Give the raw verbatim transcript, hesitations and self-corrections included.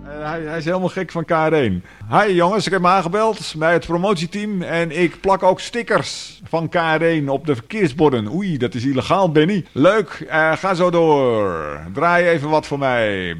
Uh, hij, hij is helemaal gek van K R één. Hi jongens, ik heb me aangebeld bij het promotieteam en ik plak ook stickers van K R één op de verkeersborden. Oei, dat is illegaal, Benny. Leuk, uh, ga zo door. Draai even wat voor mij.